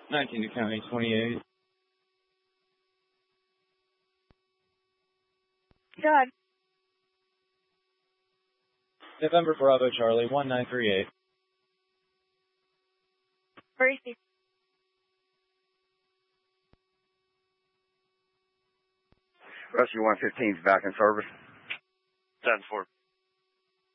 19 to County 28. Good. November Bravo Charlie 1938. Gracie. Rescue 115's back in service. 10-4.